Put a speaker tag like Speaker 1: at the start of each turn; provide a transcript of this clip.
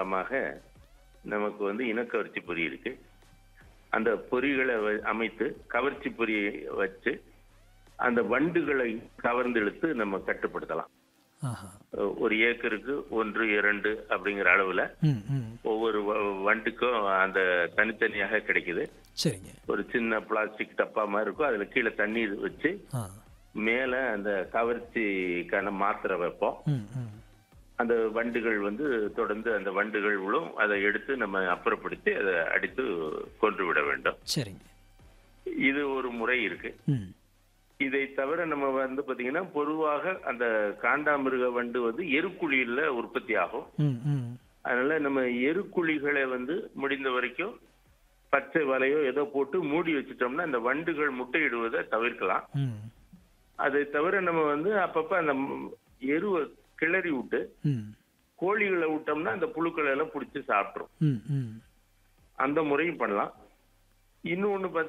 Speaker 1: காலமாக நமக்கு இனக்கவர்ச்சி பொறி இருக்கு. அந்த பொறிகளை அமைத்து கவர்ச்சி பொறியை வச்சு அந்த வண்டுகளை கவர்ந்து இழுத்து நம்ம கட்டுப்படுத்தலாம்.
Speaker 2: ஆஹா.
Speaker 1: ஒரு ஏக்கருக்கு 1, 2 அப்படிங்கிற அளவுல
Speaker 2: ம் ம்
Speaker 1: ஒவ்வொரு வண்டுக்கும் அந்த தனித்தனியாக கிடைக்குது.
Speaker 2: சரிங்க.
Speaker 1: ஒரு சின்ன பிளாஸ்டிக் டப்பா மாதிரி இருக்கும். அதுல கீழே தண்ணீர் வச்சு
Speaker 2: ஆ.
Speaker 1: மேல அந்த கவர்ச்சிக்கான மாத்திரை வைப்போம்.
Speaker 2: ம் ம்
Speaker 1: அந்த வண்டுகள் தொடர்ந்து அந்த வண்டுகள் விழும். அதை எடுத்து நம்ம அப்புறப்படுத்தி அதை அடித்து கொன்று விட வேண்டும்.
Speaker 2: சரிங்க.
Speaker 1: இது ஒரு முறை இருக்கு.
Speaker 2: ம்
Speaker 1: இதை தவிர நம்ம பாத்தீங்கன்னா பொதுவாக அந்த காண்டாமிருக வண்டு எருக்குழியில உற்பத்தி ஆகும்.
Speaker 2: ம் ம்
Speaker 1: அதனால நம்ம எருக்குழிகளை முடிந்த வரைக்கும் பச்சை வலையோ ஏதோ போட்டு மூடி வச்சுட்டோம்னா அந்த வண்டுகள் முட்டையிடுவதை தவிர்க்கலாம்.
Speaker 2: ம்
Speaker 1: அதை தவிர நம்ம அப்பப்ப அந்த எருவை கிளறி விட்டு
Speaker 2: ம்
Speaker 1: கோழிகளை விட்டோம்னா அந்த புழுக்களை எல்லாம் பிடிச்சி சாப்பிட்ரும்.
Speaker 2: ம் ம்
Speaker 1: அந்த முறையும் பண்ணலாம். இன்னொன்னு